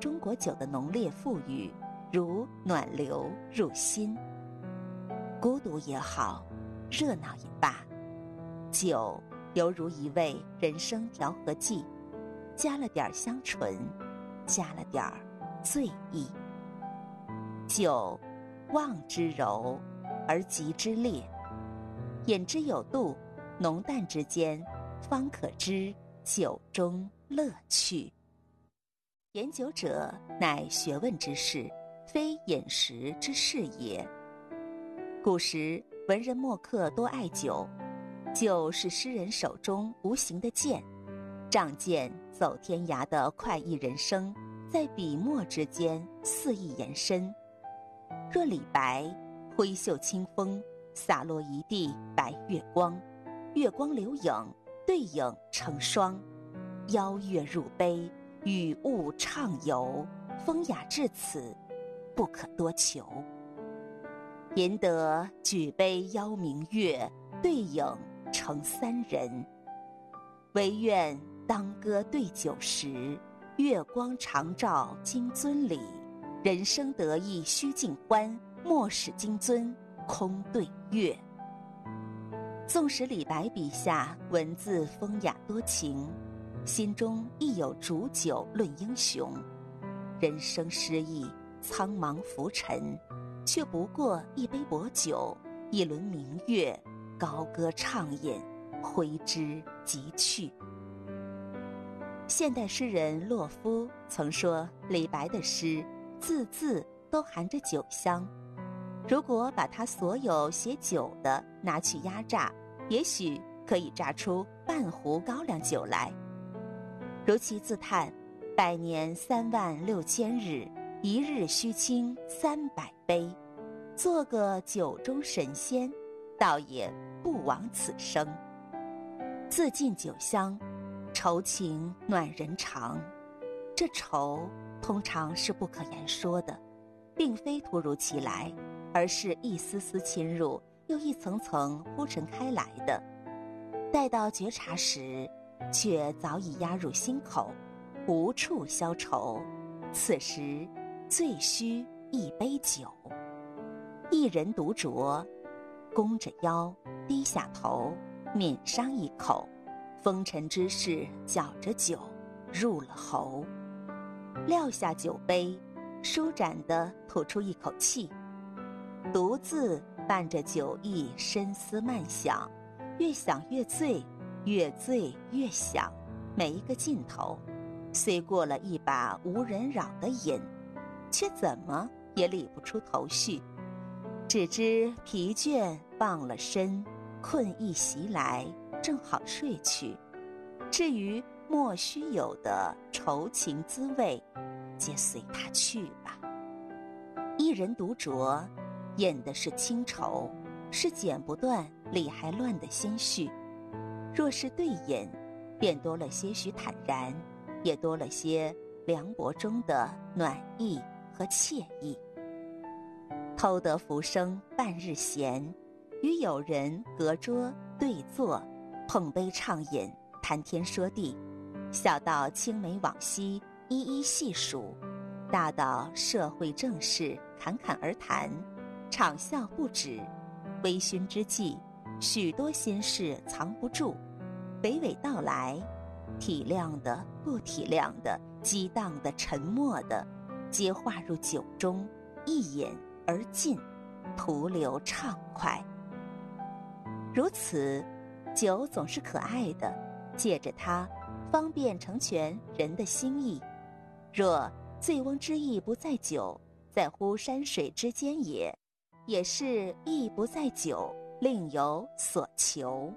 中国酒的浓烈馥郁，如暖流入心。孤独也好，热闹也罢，酒犹如一味人生调和剂，加了点香醇，加了点醉意。酒望之柔而极之烈，饮之有度，浓淡之间，方可知酒中乐趣。研酒者，乃学问之士，非饮食之事也。古时文人墨客多爱酒，酒是诗人手中无形的剑，仗剑走天涯的快意人生，在笔墨之间肆意延伸。若李白挥袖清风，洒落一地白月光，月光流影，对影成双，邀月入杯，与物畅游，风雅至此，不可多求。吟得举杯邀明月，对影成三人。唯愿当歌对酒时，月光长照金樽里。人生得意须尽欢，莫使金樽空对月。纵使李白笔下文字风雅多情，心中亦有煮酒论英雄。人生失意，苍茫浮沉，却不过一杯薄酒，一轮明月，高歌畅饮，挥之即去。现代诗人洛夫曾说，李白的诗字字都含着酒香，如果把他所有写酒的拿去压榨，也许可以榨出半壶高粱酒来。如其自叹，100年36000日，一日须倾300杯，做个酒中神仙，倒也不枉此生。自尽酒香，愁情暖人肠。这愁通常是不可言说的，并非突如其来，而是一丝丝侵入，又一层层铺陈开来的。待到觉察时，却早已压入心口，无处消愁。此时最需一杯酒。一人独酌，弓着腰，低下头，抿上一口，风尘之事搅着酒，入了喉。撂下酒杯，舒展地吐出一口气，独自伴着酒意深思慢想，越想越醉，越醉越想，没一个尽头。虽过了一把无人扰的瘾，却怎么也理不出头绪，只知疲倦傍了身，困意袭来，正好睡去。至于莫须有的愁情滋味，皆随他去吧。一人独酌，饮的是清愁，是剪不断理还乱的心绪。若是对饮，便多了些许坦然，也多了些凉薄中的暖意和惬意。偷得浮生半日闲，与友人隔桌对坐，碰杯畅饮，谈天说地，小到青梅往昔一一细数，大到社会政事侃侃而谈，畅笑不止。微醺之际，许多心事藏不住，娓娓道来，体谅的不体谅的，激荡的沉默的，皆化入酒中，一饮而尽，徒留畅快。如此，酒总是可爱的，借着它方便成全人的心意。若醉翁之意不在酒，在乎山水之间也是意不在酒，另有所求。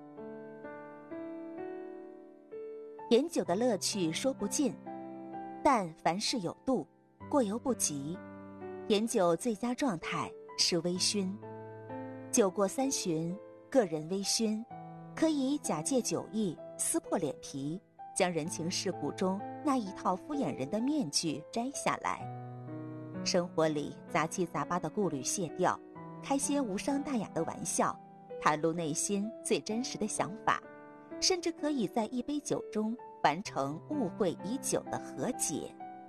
饮酒的乐趣说不尽，但凡事有度，过犹不及。饮酒最佳状态是微醺。酒过3巡，个人微醺，可以假借酒意，撕破脸皮，将人情世故中那一套敷衍人的面具摘下来。生活里杂七杂八的顾虑卸掉，开些无伤大雅的玩笑，袒露内心最真实的想法，甚至可以在一杯酒中完成误会已久的和解。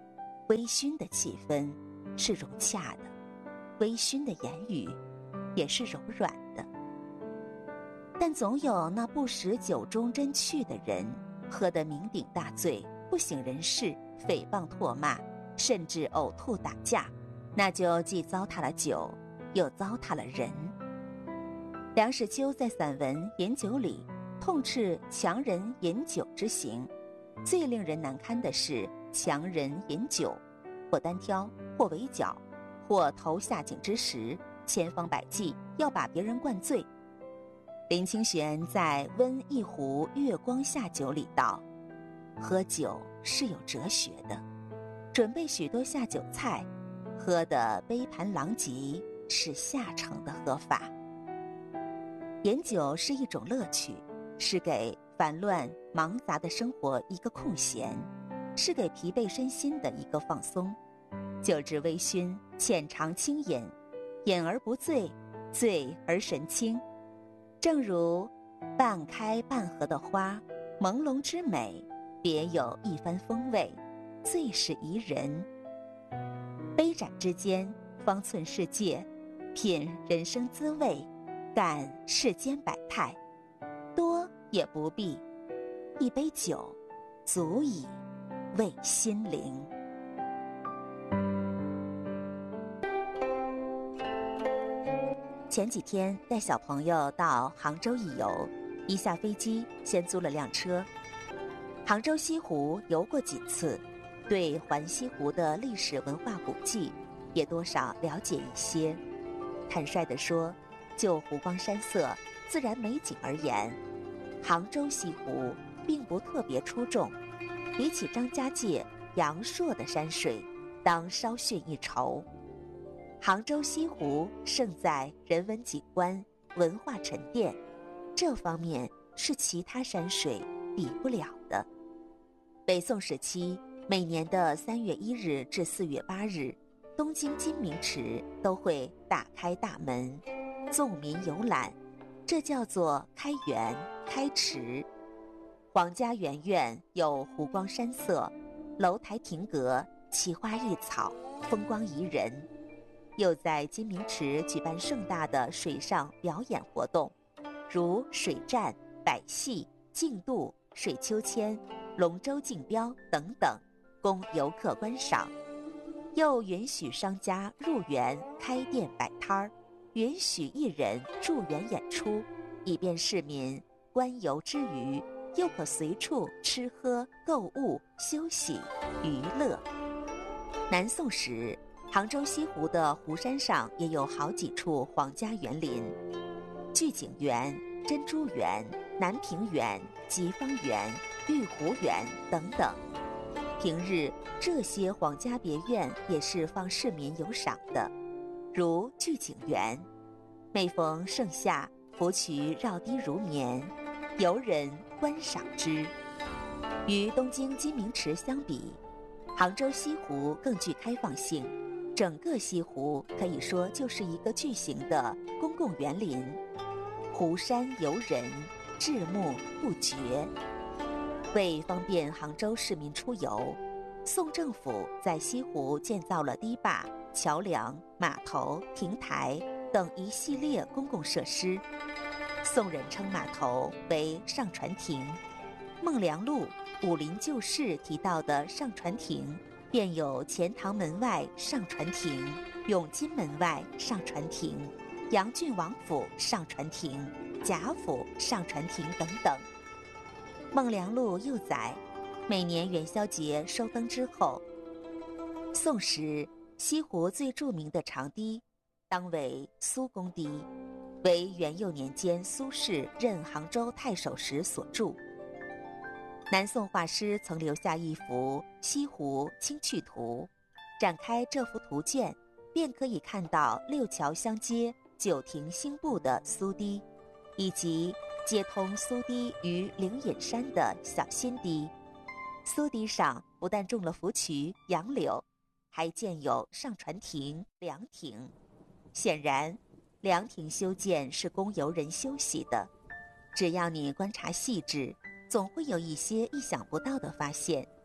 微醺的气氛是融洽的，微醺的言语也是柔软的。但总有那不识酒中真趣的人，喝得酩酊大醉，不省人事，诽谤唾骂，甚至呕吐打架，那就既糟蹋了酒，又糟蹋了人。梁实秋在散文《饮酒》里痛斥强人饮酒之行，最令人难堪的是强人饮酒，或单挑，或围剿，或投下井之时，千方百计要把别人灌醉。林清玄在《温一壶月光下酒》里道，喝酒是有哲学的，准备许多下酒菜，喝得杯盘狼藉是下乘的喝法。饮酒是一种乐趣，是给烦乱忙杂的生活一个空闲，是给疲惫身心的一个放松。酒至微醺，浅尝轻饮，饮而不醉，醉而神清。正如半开半合的花，朦胧之美，别有一番风味，最是宜人。杯盏之间，方寸世界，品人生滋味，感世间百态。多也不必，一杯酒足以慰心灵。前几天带小朋友到杭州一游，一下飞机先租了辆车。杭州西湖游过几次，对环西湖的历史文化古迹也多少了解一些。坦率地说，就湖光山色、自然美景而言，杭州西湖并不特别出众，比起张家界、阳朔的山水，当稍逊一筹。杭州西湖胜在人文景观、文化沉淀，这方面是其他山水比不了的。北宋时期，每年的3月1日至4月8日，东京金明池都会大开大门，纵民游览，这叫做开园、开池。皇家园院有湖光山色，楼台亭阁，奇花异草，风光宜人。又在金明池举办盛大的水上表演活动，如水战、百戏、竞渡、水秋千、龙舟竞标等等，供游客观赏。又允许商家入园开店摆摊儿，允许艺人驻园演出，以便市民观游之余，又可随处吃喝、购物、休息、娱乐。南宋时，杭州西湖的湖山上也有好几处皇家园林，聚景园、珍珠园、南屏园、吉芳园、玉湖园等等。平日这些皇家别院也是放市民游赏的，如聚景园，每逢盛夏，芙蕖绕堤如绵，游人观赏之。与东京金明池相比，杭州西湖更具开放性，整个西湖可以说就是一个巨型的公共园林，湖山游人，至目不绝。为方便杭州市民出游，宋政府在西湖建造了堤坝、桥梁、码头、亭台等一系列公共设施。宋人称码头为上船亭，孟良禄《武林旧事》提到的上船亭，便有钱塘门外上船亭、永金门外上船亭、杨郡王府上船亭、贾府上船亭等等。孟良禄又载，每年元宵节收灯之后，宋时西湖最著名的长堤，当为苏公堤，为元佑年间苏轼任杭州太守时所筑。南宋画师曾留下一幅西湖清趣图，展开这幅图卷，便可以看到六桥相接、九亭星布的苏堤，以及接通苏堤与灵隐山的小新堤。苏堤上不但种了芙蕖、杨柳，还建有上船亭、凉亭。显然，凉亭修建是供游人休息的。只要你观察细致，总会有一些意想不到的发现。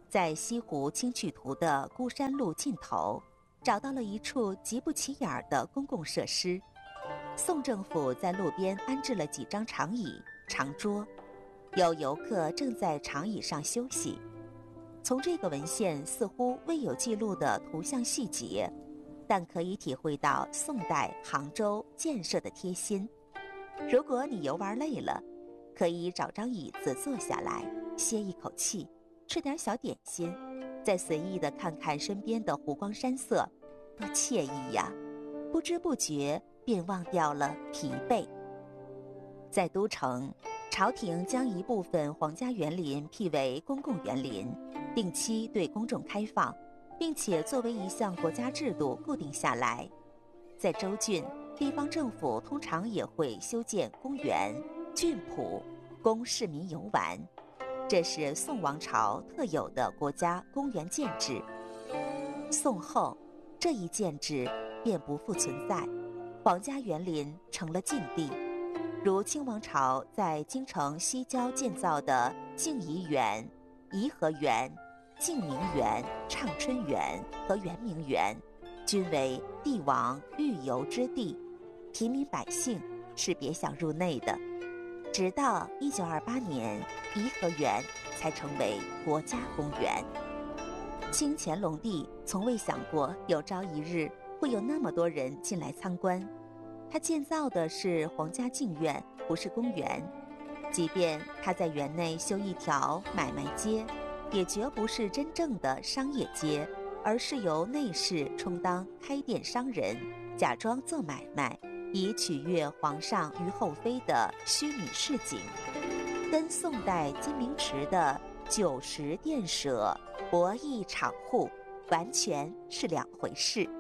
在西湖清趣图的孤山路尽头，找到了一处极不起眼的公共设施。宋政府在路边安置了几张长椅、长桌，有游客正在长椅上休息。从这个文献似乎未有记录的图像细节，但可以体会到宋代杭州建设的贴心。如果你游玩累了，可以找张椅子坐下来，歇一口气，吃点小点心，再随意地看看身边的湖光山色，多惬意呀！不知不觉便忘掉了疲惫。在都城，朝廷将一部分皇家园林辟为公共园林，定期对公众开放，并且作为一项国家制度固定下来。在州郡，地方政府通常也会修建公园、郡圃，供市民游玩。这是宋王朝特有的国家公园建制。宋后，这一建制便不复存在，皇家园林成了禁地，如清王朝在京城西郊建造的静怡园、颐和园、静明园、畅春园和圆明园，均为帝王御游之地，平民百姓是别想入内的。直到1928年，颐和园才成为国家公园。清乾隆帝从未想过有朝一日会有那么多人进来参观。他建造的是皇家禁院，不是公园。即便他在园内修一条买卖街，也绝不是真正的商业街，而是由内侍充当开店商人，假装做买卖，以取悦皇上与后妃的虚拟市井，跟宋代金明池的酒食店舍、博弈场户完全是两回事。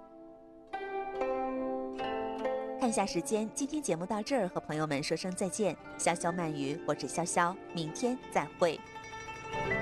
看一下时间，今天节目到这儿，和朋友们说声再见。潇潇慢语，我是潇潇，明天再会。